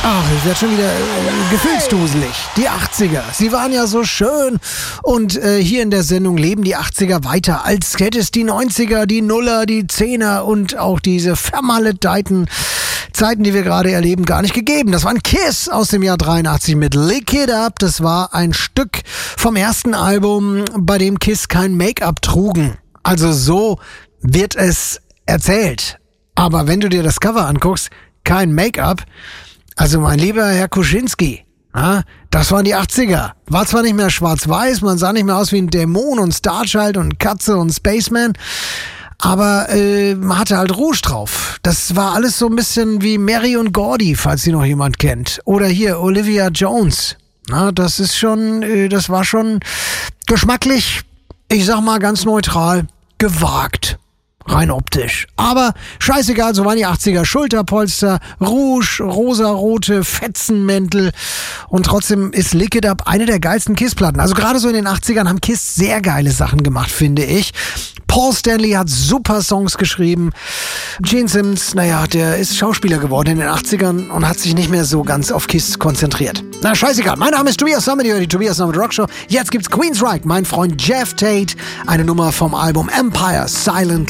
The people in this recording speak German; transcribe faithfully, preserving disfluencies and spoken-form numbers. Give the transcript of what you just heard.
Ach, ich werde schon wieder äh, gefühlsduselig. Die achtziger, sie waren ja so schön. Und äh, hier in der Sendung leben die achtziger weiter, als hätte es die neunziger, die Nuller, die Zehner und auch diese vermaledeiten Zeiten, die wir gerade erleben, gar nicht gegeben. Das war ein Kiss aus dem Jahr dreiundachtzig mit Lick It Up. Das war ein Stück vom ersten Album, bei dem Kiss kein Make-up trugen. Also so wird es erzählt. Aber wenn du dir das Cover anguckst, kein Make-up. Also mein lieber Herr Kuschinski, ja, das waren die achtziger. War zwar nicht mehr schwarz-weiß, man sah nicht mehr aus wie ein Dämon und Starchild und Katze und Spaceman, aber äh, man hatte halt Rouge drauf. Das war alles so ein bisschen wie Mary und Gordy, falls sie noch jemand kennt. Oder hier Olivia Jones. Na, das ist schon, äh, das war schon geschmacklich, ich sag mal ganz neutral, gewagt. Rein optisch. Aber scheißegal, so waren die achtziger. Schulterpolster, Rouge, rosarote Fetzenmäntel. Und trotzdem ist Lick It Up eine der geilsten Kiss-Platten. Also gerade so in den achtzigern haben Kiss sehr geile Sachen gemacht, finde ich. Paul Stanley hat super Songs geschrieben. Gene Simmons, naja, der ist Schauspieler geworden in den achtzigern und hat sich nicht mehr so ganz auf Kiss konzentriert. Na, scheißegal. Mein Name ist Tobias Sammet, ihr hört die Tobias Sammet Rock Show. Jetzt gibt's Queensryche, mein Freund Jeff Tate, eine Nummer vom Album Empire Silent